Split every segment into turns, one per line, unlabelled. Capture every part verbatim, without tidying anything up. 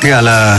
Τι άλλα,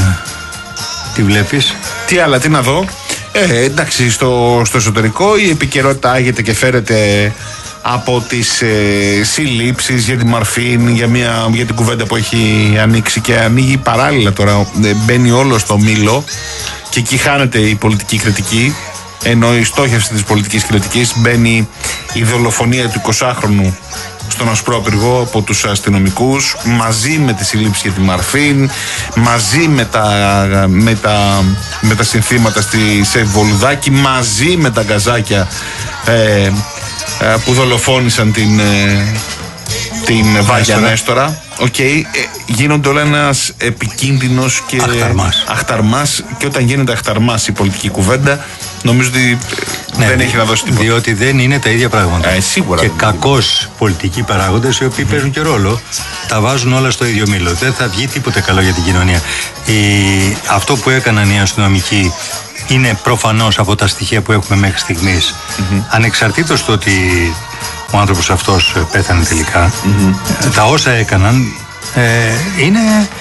τι βλέπεις?
Τι άλλα, τι να δω. Ε, εντάξει, στο, στο εσωτερικό η επικαιρότητα άγεται και φέρεται από τις ε, συλλήψεις για τη Μαρφίν, για, μια, για την κουβέντα που έχει ανοίξει και ανοίγει παράλληλα τώρα. Ε, μπαίνει όλο στο μήλο και εκεί χάνεται η πολιτική κριτική. Ενώ η στόχευση της πολιτικής κριτικής μπαίνει η δολοφονία του εικοσάχρονου στον Ασπρόπυργο από τους αστυνομικούς, μαζί με τη σύλληψη για τη Μαρφίν, μαζί με τα, με τα, με τα συνθήματα στη, σε Βολουδάκι, μαζί με τα γκαζάκια ε, ε, που δολοφόνησαν την, ε, την Βάγια Νέστορα. Οκ, okay, ε, γίνονται όλα ένας επικίνδυνος και
αχταρμάς.
αχταρμάς, και όταν γίνεται αχταρμάς η πολιτική κουβέντα, νομίζω ότι ναι, δεν έχει να δώσει τίποτα.
Διότι δεν είναι τα ίδια πράγματα.
Ε, σίγουρα.
Και κακώς πολιτικοί παράγοντες, οι οποίοι mm. παίζουν και ρόλο, τα βάζουν όλα στο ίδιο μήλο. Δεν θα βγει τίποτε καλό για την κοινωνία. Η... Αυτό που έκαναν οι αστυνομικοί είναι προφανώς από τα στοιχεία που έχουμε μέχρι στιγμής. Mm-hmm. Ανεξαρτήτως του ότι ο άνθρωπος αυτός πέθανε τελικά, mm-hmm. τα όσα έκαναν ε, είναι...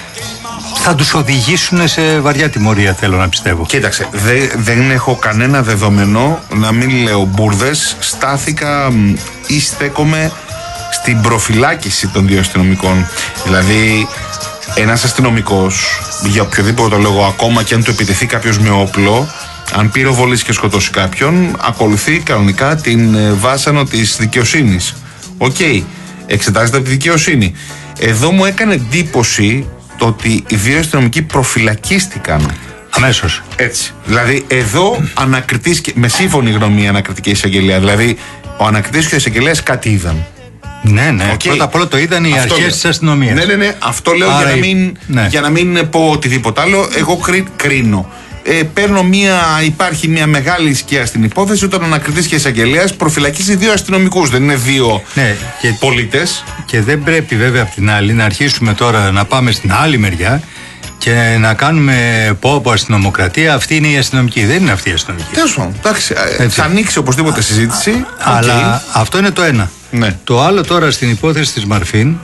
θα τους οδηγήσουν σε βαριά τιμωρία, θέλω να πιστεύω.
Κοίταξε, δε, δεν έχω κανένα δεδομένο, να μην λέω μπουρδες. Στάθηκα ή στέκομαι στην προφυλάκηση των δύο αστυνομικών. Δηλαδή, ένας αστυνομικός, για οποιοδήποτε λόγο, ακόμα και αν του επιτεθεί κάποιος με όπλο, αν πυροβολήσει και σκοτώσει κάποιον, ακολουθεί κανονικά την βάσανο της δικαιοσύνης. Οκ, okay, εξετάζεται από τη δικαιοσύνη. Εδώ μου έκανε εντύπωση το ότι οι δύο αστυνομικοί προφυλακίστηκαν.
Αμέσως.
Έτσι. Δηλαδή, εδώ ανακριτής, με σύμφωνη γνώμη η ανακριτική εισαγγελία. Δηλαδή, ο ανακριτής και ο εισαγγελέας κάτι είδαν.
Ναι, ναι. Okay. Πρώτα απ' όλα το είδαν οι αρχές της αστυνομίας.
Ναι, ναι, ναι. Αυτό λέω για να, μην, ναι. για να μην πω οτιδήποτε άλλο. Εγώ κρί, κρίνω. Ε, παίρνω μια, υπάρχει μια μεγάλη σκιά στην υπόθεση όταν ο ανακριτής και εισαγγελέας προφυλακίζει δύο αστυνομικούς. Δεν είναι δύο
ναι, και,
πολίτες.
Και δεν πρέπει βέβαια απ' την άλλη να αρχίσουμε τώρα να πάμε στην άλλη μεριά και να κάνουμε πω-πω αστυνομοκρατία. Αυτή είναι η αστυνομική. Δεν είναι αυτή η αστυνομική.
Τέλος πάντων. Εντάξει. Θα ανοίξει οπωσδήποτε συζήτηση.
Αλλά okay. αυτό είναι το ένα.
Ναι.
Το άλλο τώρα στην υπόθεση της Μαρφίν,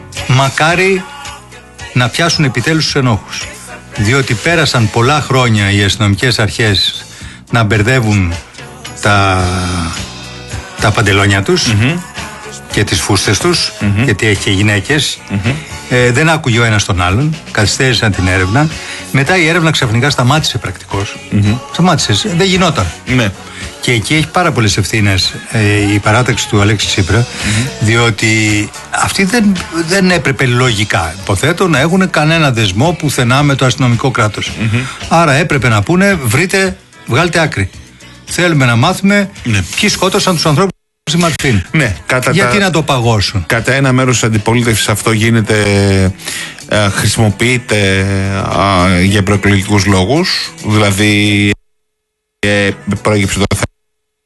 μακάρι να πιάσουν επιτέλους τους ενόχους. Διότι πέρασαν πολλά χρόνια οι αστυνομικές αρχές να μπερδεύουν τα, τα παντελόνια τους mm-hmm. και τις φούστες τους, mm-hmm. γιατί έχει και γυναίκες. Mm-hmm. Ε, δεν άκουγε ο ένας τον άλλον, καθυστέρησαν την έρευνα. Μετά η έρευνα ξαφνικά σταμάτησε πρακτικώς. Mm-hmm. Σταμάτησε, δεν γινόταν.
Ναι.
Και εκεί έχει πάρα πολλές ευθύνες ε, η παράταξη του Αλέξη Τσίπρα, mm-hmm. διότι αυτοί δεν, δεν έπρεπε λογικά, υποθέτω, να έχουν κανένα δεσμό πουθενά με το αστυνομικό κράτος. Mm-hmm. Άρα έπρεπε να πούνε, βρείτε, βγάλτε άκρη. Θέλουμε να μάθουμε ναι. ποιοι σκότωσαν τους ανθρώπους στη Μαρφίν.
Ναι, κατά
γιατί
τα,
να το παγώσουν.
Κατά ένα μέρος της αντιπολίτευσης αυτό γίνεται, ε, χρησιμοποιείται ε, για προεκλογικούς λόγους. Δηλαδή, ε, προέκυψε το θέμα